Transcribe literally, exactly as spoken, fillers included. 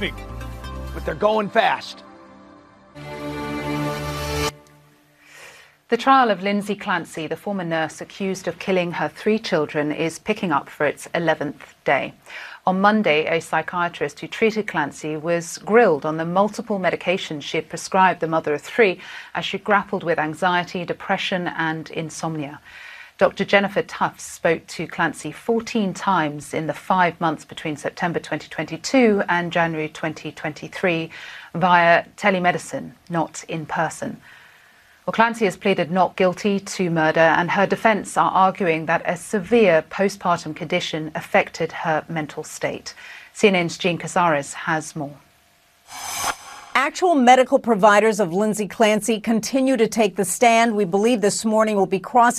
but they're going fast. The trial of Lindsay Clancy, the former nurse accused of killing her three children, is picking up for its eleventh day. On Monday, a psychiatrist who treated Clancy was grilled on the multiple medications she had prescribed the mother of three as she grappled with anxiety, depression and insomnia. Doctor Jennifer Tufts spoke to Clancy fourteen times in the five months between September twenty twenty-two and January twenty twenty-three via telemedicine, not in person. Well, Clancy has pleaded not guilty to murder, and her defence are arguing that a severe postpartum condition affected her mental state. C N N's Jean Casares has more. Actual medical providers of Lindsay Clancy continue to take the stand. We believe this morning will be cross